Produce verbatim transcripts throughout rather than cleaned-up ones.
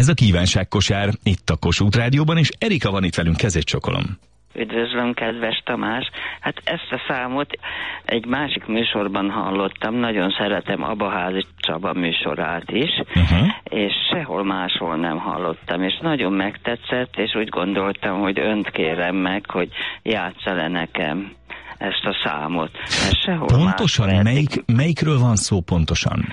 Ez a kívánságkosár itt a Kossuth Rádióban, és Erika van itt velünk, kezét csokolom. Üdvözlöm, kedves Tamás! Hát ezt a számot egy másik műsorban hallottam, nagyon szeretem Abaházi Csaba műsorát is, uh-huh. és sehol máshol nem hallottam, és nagyon megtetszett, és úgy gondoltam, hogy önt kérem meg, hogy játsza le nekem ezt a számot. Pontosan? Melyik, melyikről van szó pontosan?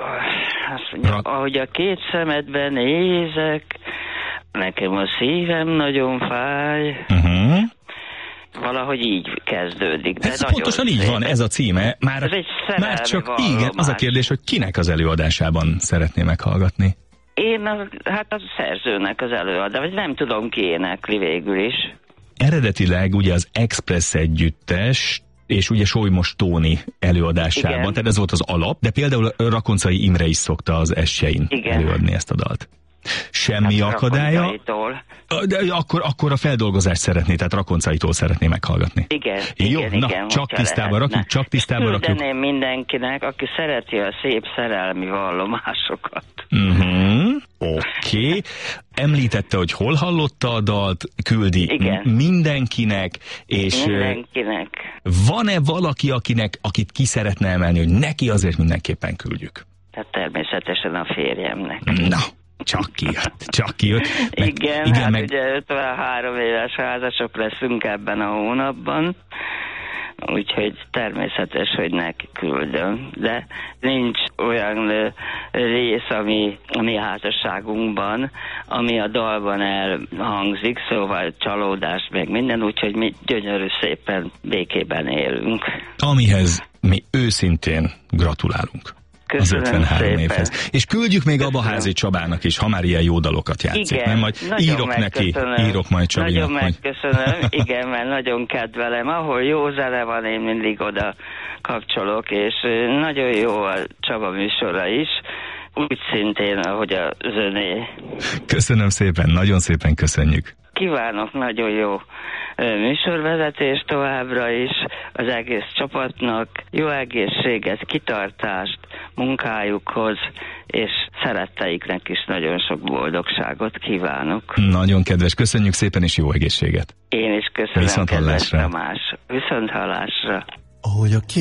Azt mondja, Ra- ahogy a két szemedben nézek, nekem a szívem nagyon fáj. Uh-huh. Valahogy így kezdődik. De ez pontosan így van, ez a címe. Már, ez egy már csak igen, az a kérdés, hogy kinek az előadásában szeretné meghallgatni? Én, a, hát a szerzőnek az előadás, vagy nem tudom ki énekli végül is. Eredetileg ugye az Express együttes, és ugye Solymos Tóni előadásában, igen. Tehát ez volt az alap, de például Rakoncai Imre is szokta az Essein igen. előadni ezt a dalt. Semmi hát akadálya. De akkor, akkor a feldolgozást szeretné, tehát Rakoncaitól szeretné meghallgatni. Igen, Jó, igen, na, igen, csak tisztába rakjuk, csak tisztába rakjuk. Küldeném mindenkinek, aki szereti a szép szerelmi vallomásokat. Uh-huh. Oké. Okay. Említette, hogy hol hallotta a dalt, küldi igen. mindenkinek, és mindenkinek. Van-e valaki, akinek, akit ki szeretne emelni, hogy neki azért mindenképpen küldjük? Tehát természetesen a férjemnek. Na. Csak kijött, csak kijött. Meg, igen, igen, hát meg... ugye ötvenhárom éves házasok leszünk ebben a hónapban, úgyhogy természetes, hogy neki küldöm. De nincs olyan rész, ami a mi házasságunkban, ami a dalban elhangzik, szóval csalódás meg minden, úgyhogy mi gyönyörű szépen békében élünk. Amihez mi őszintén gratulálunk. Köszönöm az ötvenhárom szépen. Évhez. És küldjük még Abaházi Csabának is, ha már ilyen jó dalokat játszik. Igen, nem? Majd írok neki, írok majd Csabinak. Nagyon megköszönöm, igen, mert nagyon kedvelem. Ahol jó zene van, én mindig oda kapcsolok, és nagyon jó a Csaba műsora is, úgy szintén, ahogy az öné. Köszönöm szépen, nagyon szépen köszönjük. Kívánok nagyon jó műsorvezetést továbbra is az egész csapatnak, jó egészséget, kitartást munkájukhoz, és szeretteiknek is nagyon sok boldogságot kívánok. Nagyon kedves, köszönjük szépen, és jó egészséget. Én is köszönöm, Viszont kedves hallásra. Tamás. Viszont hallásra. Ahogy a